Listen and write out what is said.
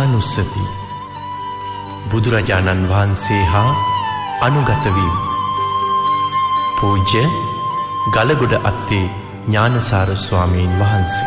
සානුස්සති බුදුරජාණන් වහන්සේ හා අනුගත වීම. පූජ්‍ය ගලගොඩ අත්තේ ඥානසාර ස්වාමීන් වහන්සේ.